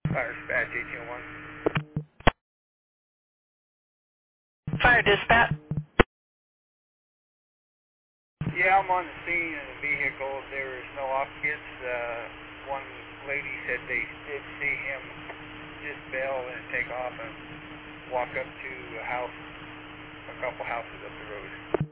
Fire dispatch 1801. Fire dispatch. Yeah, I'm on the scene of the vehicle. There was no occupants. One lady said they did see him just bail and take off and walk up to a house, a couple houses up the road.